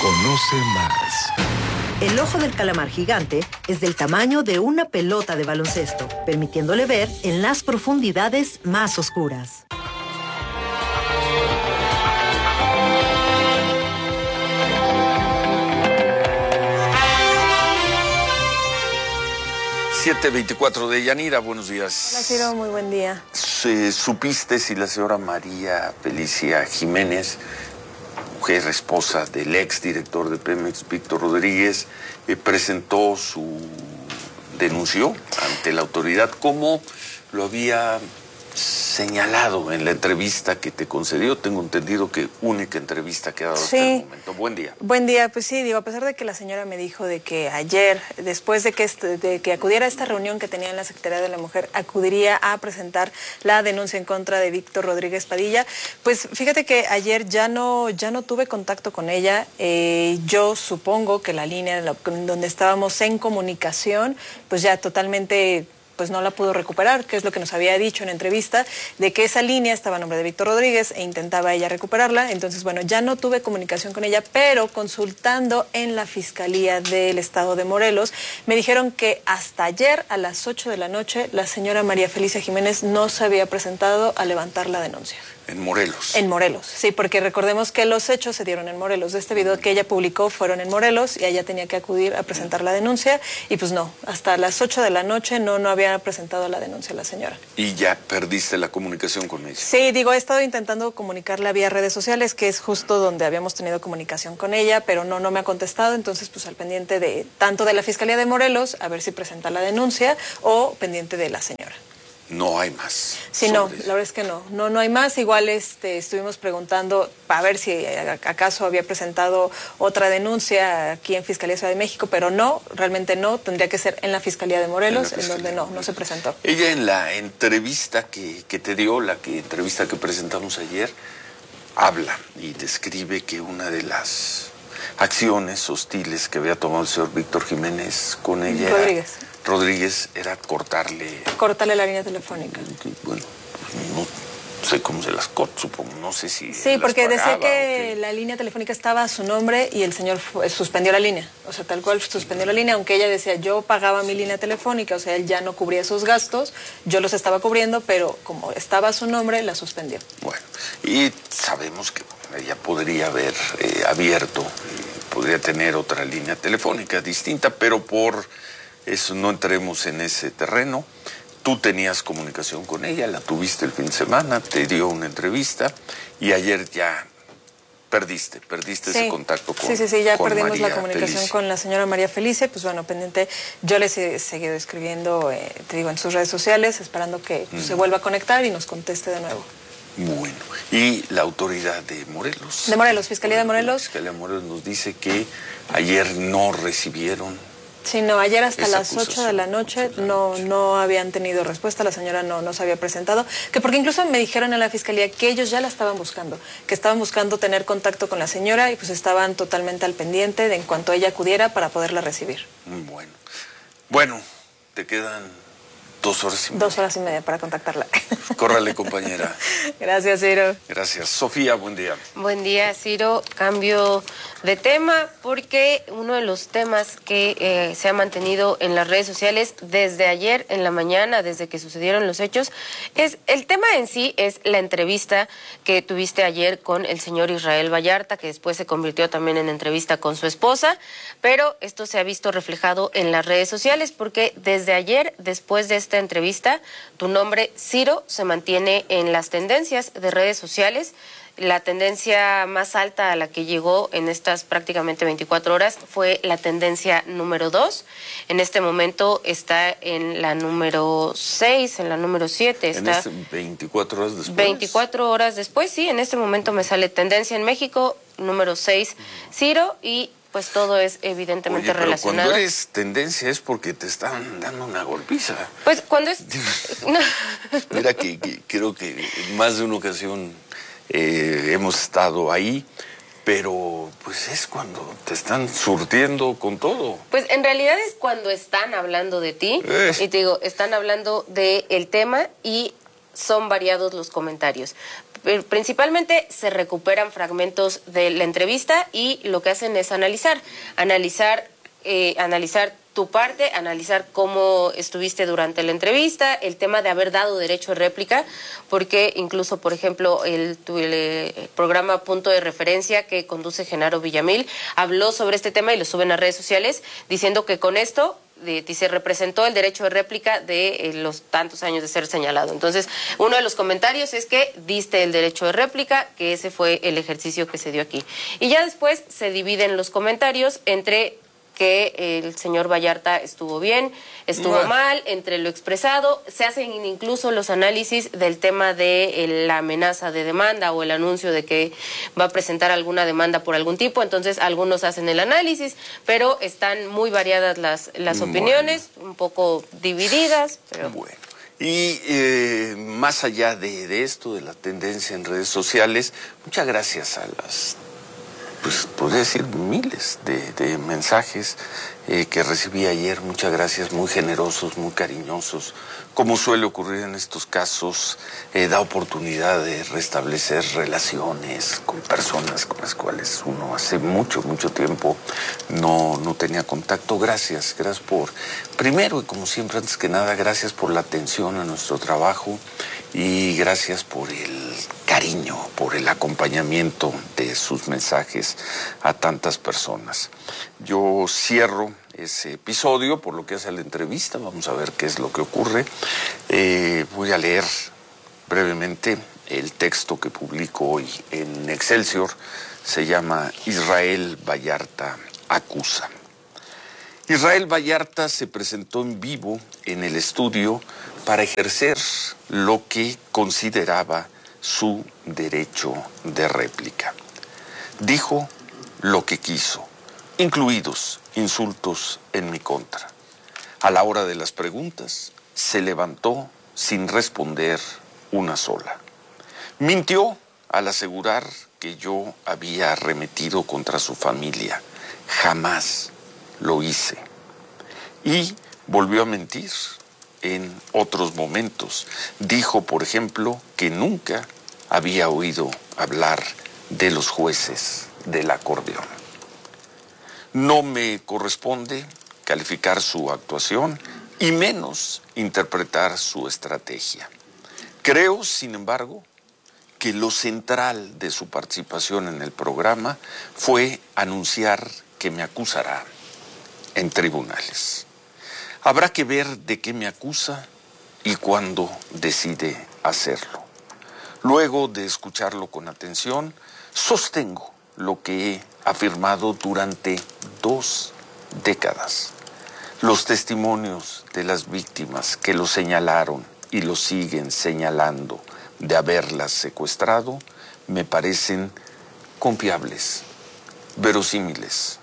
Conoce más. El ojo del calamar gigante es del tamaño de una pelota de baloncesto, permitiéndole ver en las profundidades más oscuras. ...7:24 de Yanira, buenos días. Hola, Ciro, muy buen día. ¿Supiste si la señora María Felicia Jiménez, mujer, esposa del exdirector de Pemex, Víctor Rodríguez, presentó su denuncio ante la autoridad, como lo había señalado en la entrevista que te concedió? Tengo entendido que única entrevista que ha dado hasta el momento. Buen día. Buen día, pues sí, digo, a pesar de que la señora me dijo de que ayer, después de que acudiera a esta reunión que tenía en la Secretaría de la Mujer, acudiría a presentar la denuncia en contra de Víctor Rodríguez Padilla, pues fíjate que ayer ya no tuve contacto con ella. Yo supongo que la línea donde estábamos en comunicación, pues ya totalmente pues no la pudo recuperar, que es lo que nos había dicho en entrevista, de que esa línea estaba a nombre de Víctor Rodríguez e intentaba ella recuperarla. Entonces, bueno, ya no tuve comunicación con ella, pero consultando en la Fiscalía del Estado de Morelos, me dijeron que hasta ayer a las 8 de la noche la señora María Felicia Jiménez no se había presentado a levantar la denuncia. ¿En Morelos? En Morelos, sí, porque recordemos que los hechos se dieron en Morelos. De este video que ella publicó fueron en Morelos y ella tenía que acudir a presentar la denuncia y pues no, hasta las 8 de la noche no había presentado la denuncia la señora. ¿Y ya perdiste la comunicación con ella? Sí, digo, he estado intentando comunicarla vía redes sociales, que es justo donde habíamos tenido comunicación con ella, pero no me ha contestado. Entonces, pues al pendiente de tanto de la Fiscalía de Morelos, a ver si presenta la denuncia, o pendiente de la señora. No hay más. Sí, no, la verdad es que no hay más. Igual estuvimos preguntando a ver si acaso había presentado otra denuncia aquí en Fiscalía Ciudad de México, pero no, realmente no, tendría que ser en la Fiscalía de Morelos, en donde no se presentó. Ella en la entrevista que te dio, entrevista que presentamos ayer, habla y describe que una de las acciones hostiles que había tomado el señor Víctor Jiménez con ella Rodríguez era cortarle la línea telefónica. Bueno, no sé cómo se las corta, supongo, no sé si... Sí, porque decía que la línea telefónica estaba a su nombre y el señor suspendió la línea, o sea, tal cual suspendió la línea, aunque ella decía, yo pagaba mi línea telefónica, o sea, él ya no cubría esos gastos, yo los estaba cubriendo, pero como estaba a su nombre, la suspendió. Bueno, y sabemos que ella podría haber abierto, podría tener otra línea telefónica distinta, pero por eso no entremos en ese terreno. Tú tenías comunicación con ella, la tuviste el fin de semana, te dio una entrevista y ayer ya perdiste ese contacto con Sí, ya con perdimos María la comunicación Felicia. con la señora María Felicia, pues bueno, pendiente, yo les he seguido escribiendo, te digo, en sus redes sociales, esperando que se vuelva a conectar y nos conteste de nuevo. Bueno, y la autoridad de Morelos. De Morelos, Fiscalía de Morelos. La Fiscalía de Morelos nos dice que ayer no recibieron. Sí, no, ayer hasta esa las 8 de la noche no habían tenido respuesta, la señora no se había presentado, que porque incluso me dijeron en la Fiscalía que ellos ya la estaban buscando, que estaban buscando tener contacto con la señora y pues estaban totalmente al pendiente de en cuanto ella acudiera para poderla recibir. Bueno, te quedan 2 horas y media. 2 horas y media para contactarla. Córrale, compañera. Gracias, Ciro. Gracias. Sofía, buen día. Buen día, Ciro. Cambio de tema porque uno de los temas que se ha mantenido en las redes sociales desde ayer en la mañana, desde que sucedieron los hechos, es el tema en sí, es la entrevista que tuviste ayer con el señor Israel Vallarta, que después se convirtió también en entrevista con su esposa, pero esto se ha visto reflejado en las redes sociales porque desde ayer, después de esta entrevista, tu nombre, Ciro, se mantiene en las tendencias de redes sociales. La tendencia más alta a la que llegó en estas prácticamente 24 horas fue la tendencia número 2. En este momento está en la número 6, en la número 7. Está 24 horas después. 24 horas después, sí. En este momento me sale tendencia en México, número 6, Ciro, y pues todo es evidentemente relacionado. Cuando eres tendencia es porque te están dando una golpiza. Pues cuando es... Mira que creo que en más de una ocasión hemos estado ahí, pero pues es cuando te están surtiendo con todo. Pues en realidad es cuando están hablando de ti, y te digo, están hablando del tema y son variados los comentarios. Principalmente se recuperan fragmentos de la entrevista y lo que hacen es analizar tu parte, analizar cómo estuviste durante la entrevista, el tema de haber dado derecho de réplica, porque incluso, por ejemplo, el programa Punto de Referencia que conduce Genaro Villamil habló sobre este tema y lo suben a redes sociales diciendo que con esto se representó el derecho de réplica de los tantos años de ser señalado. Entonces, uno de los comentarios es que diste el derecho de réplica, que ese fue el ejercicio que se dio aquí. Y ya después se dividen los comentarios entre que el señor Vallarta estuvo bien, estuvo mal, entre lo expresado. Se hacen incluso los análisis del tema de la amenaza de demanda o el anuncio de que va a presentar alguna demanda por algún tipo. Entonces, algunos hacen el análisis, pero están muy variadas las opiniones, un poco divididas. Pero... Bueno. Y más allá de esto, de la tendencia en redes sociales, muchas gracias a las... pues podría decir miles de mensajes que recibí ayer. Muchas gracias, muy generosos, muy cariñosos. Como suele ocurrir en estos casos, da oportunidad de restablecer relaciones con personas con las cuales uno hace mucho tiempo no tenía contacto. Gracias por, primero y como siempre, antes que nada, gracias por la atención a nuestro trabajo y gracias por el cariño, por el acompañamiento de sus mensajes a tantas personas. Yo cierro ese episodio por lo que hace a la entrevista. Vamos a ver qué es lo que ocurre. Voy a leer brevemente el texto que publico hoy en Excelsior. Se llama Israel Vallarta acusa. Israel Vallarta se presentó en vivo en el estudio para ejercer lo que consideraba su derecho de réplica. Dijo lo que quiso, incluidos insultos en mi contra. A la hora de las preguntas, se levantó sin responder una sola. Mintió al asegurar que yo había arremetido contra su familia. Jamás lo hice. Y volvió a mentir en otros momentos. Dijo, por ejemplo, que nunca había oído hablar de los jueces del acordeón. No me corresponde calificar su actuación y menos interpretar su estrategia. Creo, sin embargo, que lo central de su participación en el programa fue anunciar que me acusará en tribunales. Habrá que ver de qué me acusa y cuándo decide hacerlo. Luego de escucharlo con atención, sostengo lo que he afirmado durante 2 décadas. Los testimonios de las víctimas que lo señalaron y lo siguen señalando de haberlas secuestrado me parecen confiables, verosímiles,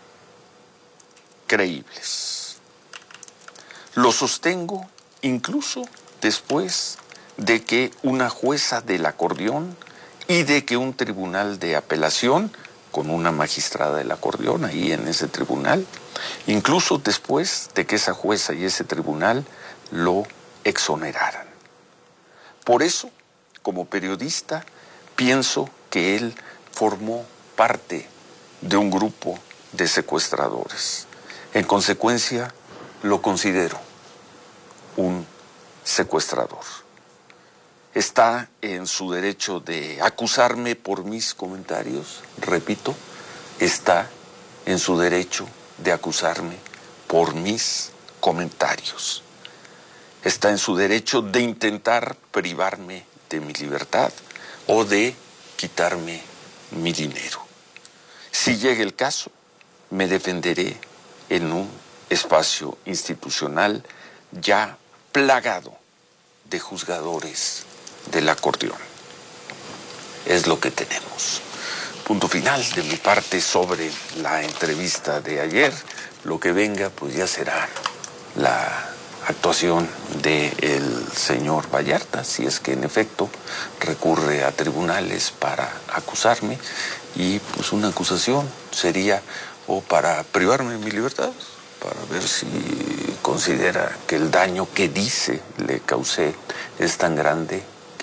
creíbles. Lo sostengo incluso después de que una jueza del acordeón y de que un tribunal de apelación, con una magistrada del acordeón ahí en ese tribunal, incluso después de que esa jueza y ese tribunal lo exoneraran. Por eso, como periodista, pienso que él formó parte de un grupo de secuestradores. En consecuencia, lo considero un secuestrador. Está en su derecho de acusarme por mis comentarios, repito, está en su derecho de acusarme por mis comentarios. Está en su derecho de intentar privarme de mi libertad o de quitarme mi dinero. Si llega el caso, me defenderé en un espacio institucional ya plagado de juzgadores del acordeón. Es lo que tenemos. Punto final de mi parte sobre la entrevista de ayer. Lo que venga, pues ya será la actuación del señor Vallarta, si es que en efecto recurre a tribunales para acusarme, y pues una acusación sería o para privarme de mi libertad, para ver si considera que el daño que dice le causé es tan grande que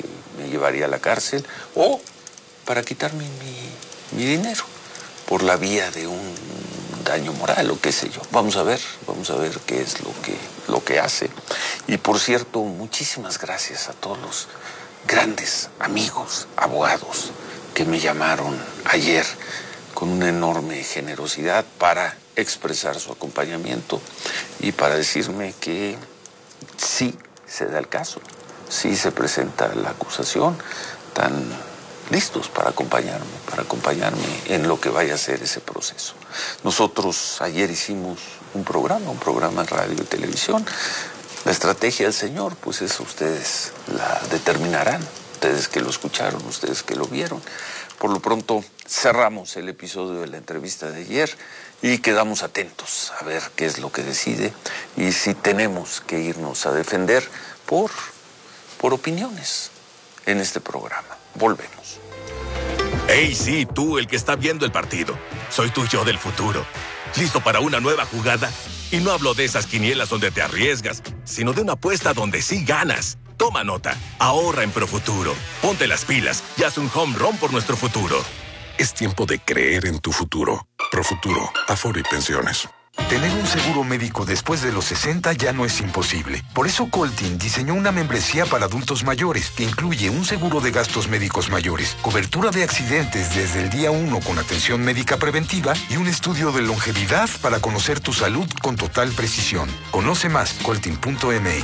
me llevaría a la cárcel o para quitarme mi dinero por la vía de un daño moral o qué sé yo. Vamos a ver qué es lo que hace. Y por cierto, muchísimas gracias a todos los grandes amigos, abogados que me llamaron ayer con una enorme generosidad para expresar su acompañamiento y para decirme que sí se da el caso, sí se presenta la acusación, están listos para acompañarme en lo que vaya a ser ese proceso. Nosotros ayer hicimos un programa en radio y televisión. La estrategia del señor, pues eso ustedes la determinarán, ustedes que lo escucharon, ustedes que lo vieron. Por lo pronto cerramos el episodio de la entrevista de ayer y quedamos atentos a ver qué es lo que decide y si tenemos que irnos a defender por opiniones en este programa. Volvemos. Hey, sí, tú, el que está viendo el partido. Soy tu yo del futuro. ¿Listo para una nueva jugada? Y no hablo de esas quinielas donde te arriesgas, sino de una apuesta donde sí ganas. Toma nota, ahorra en Profuturo. Ponte las pilas y haz un home run por nuestro futuro. Es tiempo de creer en tu futuro. Profuturo, Afore y Pensiones. Tener un seguro médico después de los 60 ya no es imposible. Por eso Coltin diseñó una membresía para adultos mayores que incluye un seguro de gastos médicos mayores, cobertura de accidentes desde el día 1 con atención médica preventiva y un estudio de longevidad para conocer tu salud con total precisión. Conoce más, coltin.mx.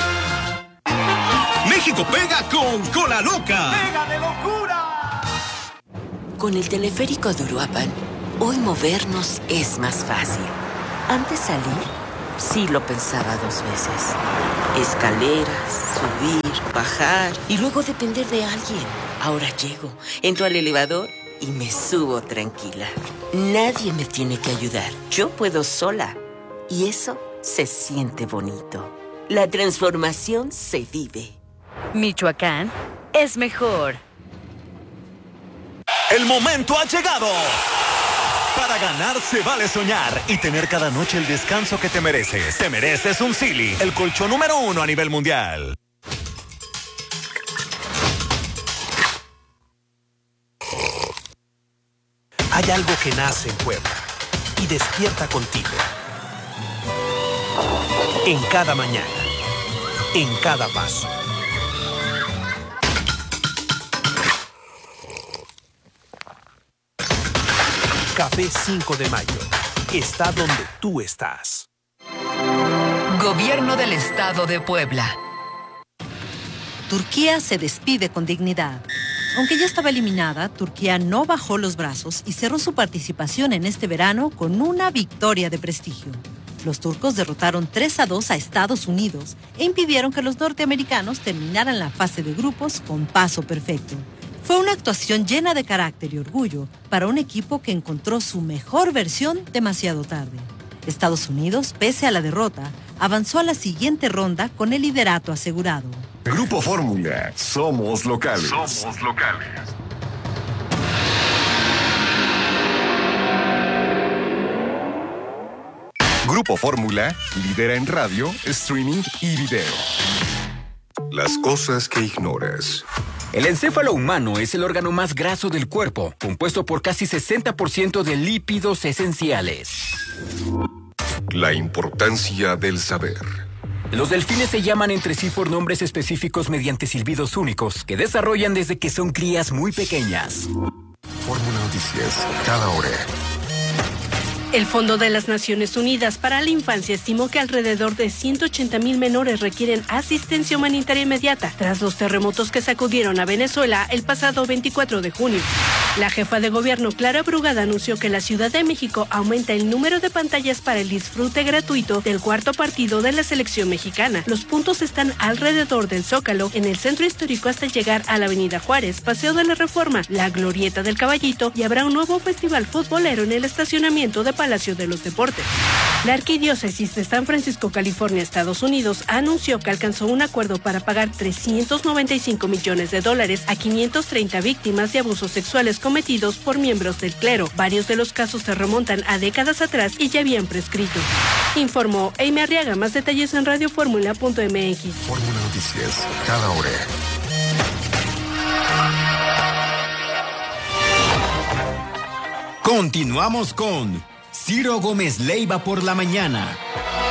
México pega con Cola Loca. ¡Pega de locura! Con el teleférico de Uruapan, hoy movernos es más fácil. Antes salir, sí lo pensaba 2 veces. Escaleras, subir, bajar y luego depender de alguien. Ahora llego, entro al elevador y me subo tranquila. Nadie me tiene que ayudar. Yo puedo sola. Y eso se siente bonito. La transformación se vive. Michoacán es mejor. El momento ha llegado. Para ganar se vale soñar y tener cada noche el descanso que te mereces. Te mereces un Sealy, el colchón número 1 a nivel mundial. Hay algo que nace en Puebla y despierta contigo. En cada mañana, en cada paso. Café 5 de Mayo. Está donde tú estás. Gobierno del Estado de Puebla. Turquía se despide con dignidad. Aunque ya estaba eliminada, Turquía no bajó los brazos y cerró su participación en este verano con una victoria de prestigio. Los turcos derrotaron 3-2 a Estados Unidos e impidieron que los norteamericanos terminaran la fase de grupos con paso perfecto. Fue una actuación llena de carácter y orgullo para un equipo que encontró su mejor versión demasiado tarde. Estados Unidos, pese a la derrota, avanzó a la siguiente ronda con el liderato asegurado. Grupo Fórmula, somos locales. Grupo Fórmula lidera en radio, streaming y video. Las cosas que ignoras. El encéfalo humano es el órgano más graso del cuerpo, compuesto por casi 60% de lípidos esenciales. La importancia del saber. Los delfines se llaman entre sí por nombres específicos mediante silbidos únicos que desarrollan desde que son crías muy pequeñas. Fórmula Noticias, cada hora. El Fondo de las Naciones Unidas para la Infancia estimó que alrededor de 180,000 menores requieren asistencia humanitaria inmediata tras los terremotos que sacudieron a Venezuela el pasado 24 de junio. La jefa de gobierno, Clara Brugada, anunció que la Ciudad de México aumenta el número de pantallas para el disfrute gratuito del cuarto partido de la selección mexicana. Los puntos están alrededor del Zócalo, en el centro histórico hasta llegar a la Avenida Juárez, Paseo de la Reforma, la Glorieta del Caballito, y habrá un nuevo festival futbolero en el estacionamiento de Palacio de los Deportes. La Arquidiócesis de San Francisco, California, Estados Unidos, anunció que alcanzó un acuerdo para pagar $395 millones a 530 víctimas de abusos sexuales cometidos por miembros del clero. Varios de los casos se remontan a décadas atrás y ya habían prescrito. Informó Amy Arriaga. Más detalles en radioformula.mx. Fórmula Noticias, cada hora. Continuamos con Ciro Gómez Leiva por la mañana.